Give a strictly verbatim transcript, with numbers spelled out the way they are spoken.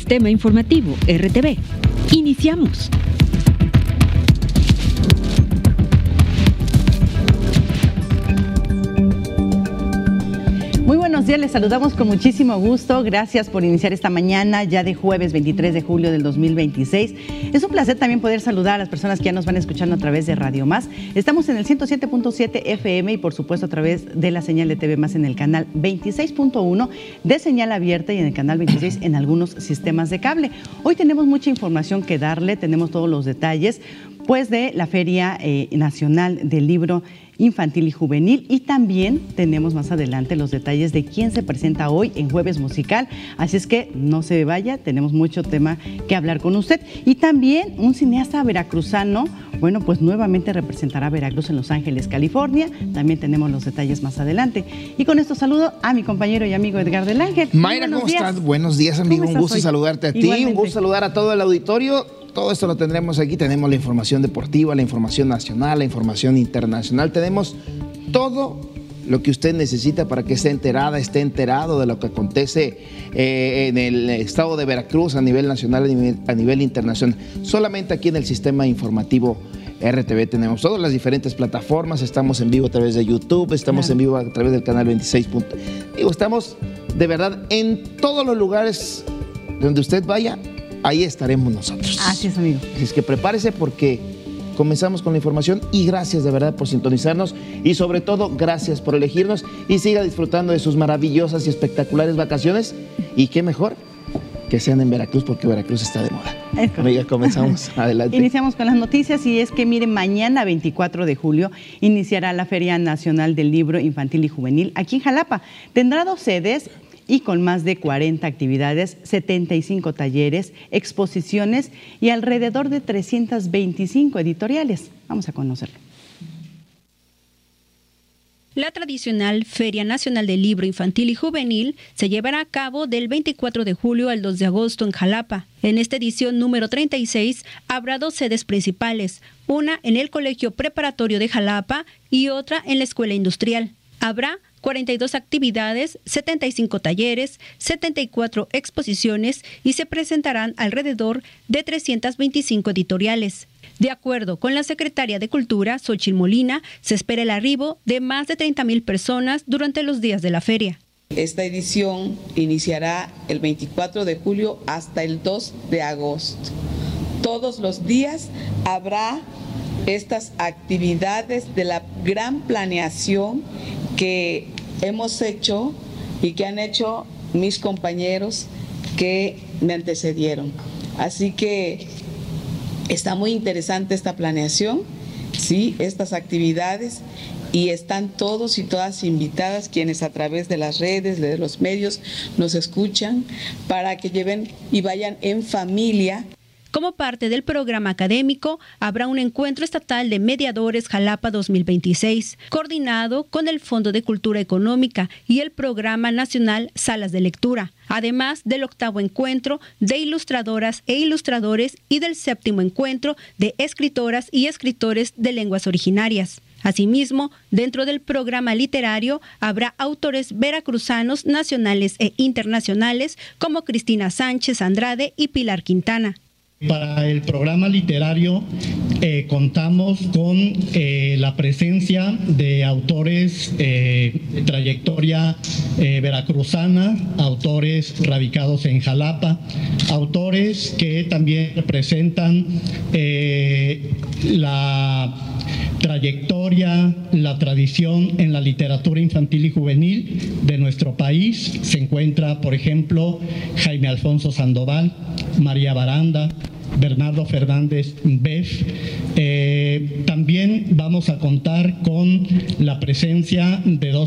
Sistema Informativo R T V. Iniciamos. Muy buenos días, les saludamos con muchísimo gusto. Gracias por iniciar esta mañana ya de jueves veintitrés de julio del dos mil veintiséis. Es un placer también poder saludar a las personas que ya nos van escuchando a través de Radio Más. Estamos en el ciento siete punto siete F M y por supuesto a través de la señal de T V Más en el canal veintiséis punto uno de señal abierta y en el canal veintiséis en algunos sistemas de cable. Hoy tenemos mucha información que darle, tenemos todos los detalles pues de la Feria eh, Nacional del Libro Infantil y Juvenil, y también tenemos más adelante los detalles de quién se presenta hoy en Jueves Musical, así es que no se vaya, tenemos mucho tema que hablar con usted. Y también un cineasta veracruzano, bueno, pues nuevamente representará a Veracruz en Los Ángeles, California, también tenemos los detalles más adelante. Y con esto saludo a mi compañero y amigo Edgar del Ángel. Mayra, ¿cómo días. estás? Buenos días, amigo, un gusto hoy? saludarte a ti, Igualmente. un gusto saludar a todo el auditorio. Todo esto lo tendremos aquí, tenemos la información deportiva, la información nacional, la información internacional, tenemos todo lo que usted necesita para que esté enterada, esté enterado de lo que acontece eh, en el estado de Veracruz a nivel nacional, a nivel, a nivel internacional. Solamente aquí en el sistema informativo R T V tenemos todas las diferentes plataformas, estamos en vivo a través de YouTube, estamos claro. en vivo a través del canal veintiséis. Digo, estamos de verdad en todos los lugares donde usted vaya. Ahí estaremos nosotros. Así es, amigo. Así es que prepárese porque comenzamos con la información y gracias de verdad por sintonizarnos y sobre todo gracias por elegirnos y siga disfrutando de sus maravillosas y espectaculares vacaciones y qué mejor que sean en Veracruz porque Veracruz está de moda. Amiga, comenzamos. Adelante. Iniciamos con las noticias y es que miren, mañana veinticuatro de julio iniciará la Feria Nacional del Libro Infantil y Juvenil aquí en Jalapa. Tendrá dos sedes y con más de cuarenta actividades, setenta y cinco talleres, exposiciones y alrededor de trescientas veinticinco editoriales. Vamos a conocerlo. La tradicional Feria Nacional del Libro Infantil y Juvenil se llevará a cabo del veinticuatro de julio al dos de agosto en Jalapa. En esta edición número treinta y seis habrá dos sedes principales, una en el Colegio Preparatorio de Jalapa y otra en la Escuela Industrial. Habrá cuarenta y dos actividades, setenta y cinco talleres, setenta y cuatro exposiciones y se presentarán alrededor de trescientas veinticinco editoriales. De acuerdo con la secretaria de Cultura, Xóchitl Molina, se espera el arribo de más de treinta mil personas durante los días de la feria. Esta edición iniciará el veinticuatro de julio hasta el dos de agosto. Todos los días habrá estas actividades de la gran planeación que hemos hecho y que han hecho mis compañeros que me antecedieron. Así que está muy interesante esta planeación, sí, estas actividades, y están todos y todas invitadas quienes a través de las redes, de los medios nos escuchan, para que lleven y vayan en familia. Como parte del programa académico, habrá un encuentro estatal de mediadores Jalapa dos mil veintiséis, coordinado con el Fondo de Cultura Económica y el Programa Nacional Salas de Lectura, además del octavo encuentro de ilustradoras e ilustradores y del séptimo encuentro de escritoras y escritores de lenguas originarias. Asimismo, dentro del programa literario habrá autores veracruzanos, nacionales e internacionales como Cristina Sánchez Andrade y Pilar Quintana. Para el programa literario eh, contamos con eh, la presencia de autores eh, de trayectoria eh, veracruzana, autores radicados en Jalapa, autores que también representan eh, la trayectoria, la tradición en la literatura infantil y juvenil de nuestro país. Se encuentra, por ejemplo, Jaime Alfonso Sandoval, María Baranda, Bernardo Fernández Beff. Eh, también vamos a contar con la presencia de dos